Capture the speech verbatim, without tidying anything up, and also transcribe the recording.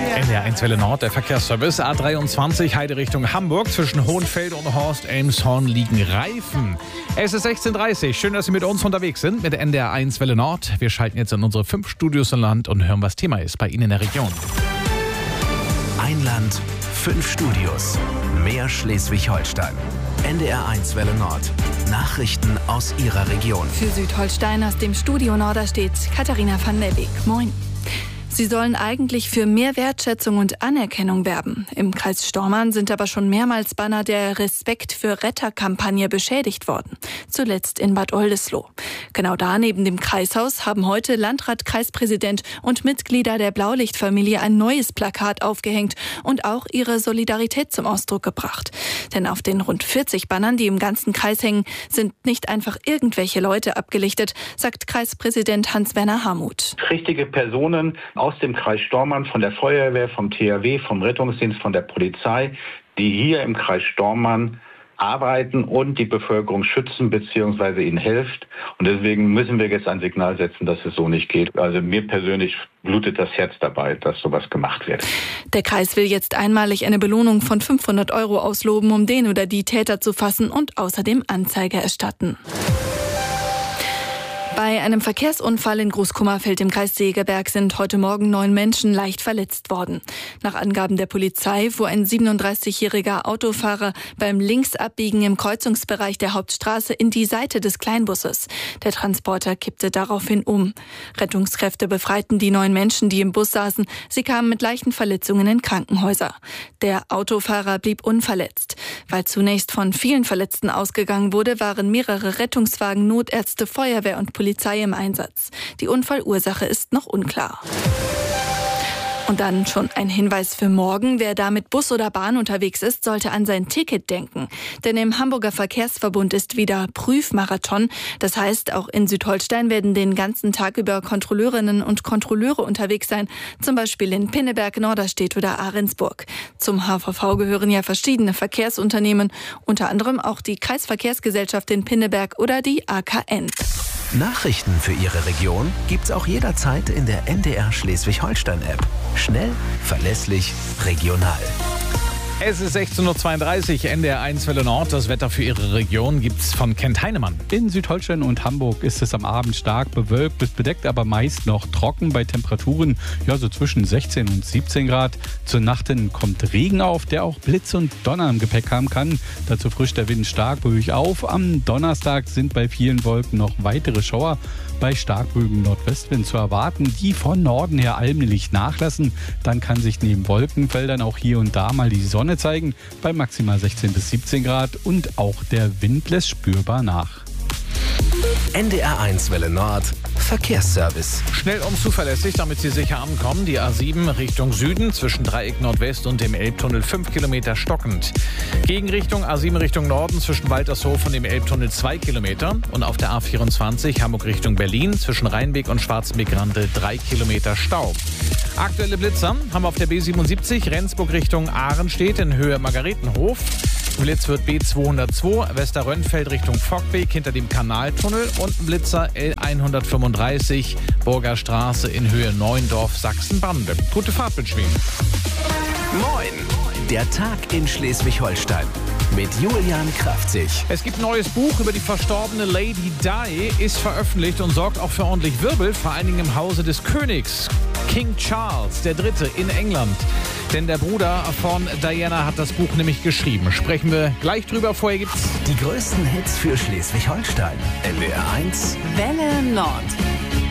N D R eins Welle Nord, der Verkehrsservice A dreiundzwanzig, Heide Richtung Hamburg. Zwischen Hohenfeld und Horst-Elmshorn liegen Reifen. Es ist sechzehn Uhr dreißig. Schön, dass Sie mit uns unterwegs sind mit N D R eins Welle Nord. Wir schalten jetzt in unsere fünf Studios im Land und hören, was Thema ist bei Ihnen in der Region. Ein Land, fünf Studios. Mehr Schleswig-Holstein. N D R eins Welle Nord. Nachrichten aus Ihrer Region. Für Südholstein aus dem Studio Norderstedt, Katharina van der Beek. Moin. Sie sollen eigentlich für mehr Wertschätzung und Anerkennung werben. Im Kreis Stormarn sind aber schon mehrmals Banner der Respekt für Retter-Kampagne beschädigt worden. Zuletzt in Bad Oldesloe. Genau da neben dem Kreishaus haben heute Landrat, Kreispräsident und Mitglieder der Blaulichtfamilie ein neues Plakat aufgehängt und auch ihre Solidarität zum Ausdruck gebracht. Denn auf den rund vierzig Bannern, die im ganzen Kreis hängen, sind nicht einfach irgendwelche Leute abgelichtet, sagt Kreispräsident Hans-Werner Hamuth. Richtige Personen aus dem Kreis Stormarn, von der Feuerwehr, vom T H W, vom Rettungsdienst, von der Polizei, die hier im Kreis Stormarn arbeiten und die Bevölkerung schützen bzw. ihnen hilft. Und deswegen müssen wir jetzt ein Signal setzen, dass es so nicht geht. Also mir persönlich blutet das Herz dabei, dass sowas gemacht wird. Der Kreis will jetzt einmalig eine Belohnung von fünfhundert Euro ausloben, um den oder die Täter zu fassen und außerdem Anzeige erstatten. Bei einem Verkehrsunfall in Großkummerfeld im Kreis Segeberg sind heute Morgen neun Menschen leicht verletzt worden. Nach Angaben der Polizei fuhr ein siebenunddreißigjähriger Autofahrer beim Linksabbiegen im Kreuzungsbereich der Hauptstraße in die Seite des Kleinbusses. Der Transporter kippte daraufhin um. Rettungskräfte befreiten die neun Menschen, die im Bus saßen. Sie kamen mit leichten Verletzungen in Krankenhäuser. Der Autofahrer blieb unverletzt. Weil zunächst von vielen Verletzten ausgegangen wurde, waren mehrere Rettungswagen, Notärzte, Feuerwehr und Polizei Polizei im Einsatz. Die Unfallursache ist noch unklar. Und dann schon ein Hinweis für morgen. Wer da mit Bus oder Bahn unterwegs ist, sollte an sein Ticket denken. Denn im Hamburger Verkehrsverbund ist wieder Prüfmarathon. Das heißt, auch in Südholstein werden den ganzen Tag über Kontrolleurinnen und Kontrolleure unterwegs sein. Zum Beispiel in Pinneberg, Norderstedt oder Ahrensburg. Zum H V V gehören ja verschiedene Verkehrsunternehmen. Unter anderem auch die Kreisverkehrsgesellschaft in Pinneberg oder die A K N. Nachrichten für Ihre Region gibt's auch jederzeit in der N D R Schleswig-Holstein-App. Schnell, verlässlich, regional. Es ist sechzehn Uhr zweiunddreißig, N D R eins Welle Nord. Das Wetter für Ihre Region gibt's von Kent Heinemann. In Südholstein und Hamburg ist es am Abend stark bewölkt bis bedeckt, aber meist noch trocken bei Temperaturen ja so zwischen sechzehn und siebzehn Grad. Zur Nacht hin kommt Regen auf, der auch Blitz und Donner im Gepäck haben kann. Dazu frischt der Wind stark böig auf. Am Donnerstag sind bei vielen Wolken noch weitere Schauer bei starkböigem Nordwestwind zu erwarten, die von Norden her allmählich nachlassen. Dann kann sich neben Wolkenfeldern auch hier und da mal die Sonne zeigen, bei maximal sechzehn bis siebzehn Grad, und auch der Wind lässt spürbar nach. N D R eins Welle Nord, Verkehrsservice. Schnell und zuverlässig, damit Sie sicher ankommen. Die A sieben Richtung Süden zwischen Dreieck Nordwest und dem Elbtunnel fünf Kilometer stockend. Gegenrichtung A sieben Richtung Norden zwischen Waltershof und dem Elbtunnel zwei Kilometer. Und auf der A vierundzwanzig Hamburg Richtung Berlin zwischen Rheinweg und Schwarzenbeck-Rande drei Kilometer Stau. Aktuelle Blitzer haben wir auf der B siebenundsiebzig Rendsburg Richtung Ahrenstedt in Höhe Margaretenhof. Blitz wird B zweihundertzwei Westerrönnfeld Richtung Fockbeek hinter dem Kanaltunnel und ein Blitzer L hundertfünfunddreißig Burger Straße in Höhe Neuendorf Sachsen-Bande. Gute Fahrt mit Schweden. Moin! Der Tag in Schleswig-Holstein mit Julian Kraftzig. Es gibt ein neues Buch über die verstorbene Lady Di, ist veröffentlicht und sorgt auch für ordentlich Wirbel, vor allen Dingen im Hause des Königs. King Charles der Dritte in England. Denn der Bruder von Diana hat das Buch nämlich geschrieben. Sprechen wir gleich drüber. Vorher gibt's die größten Hits für Schleswig-Holstein. N D R eins Welle Nord.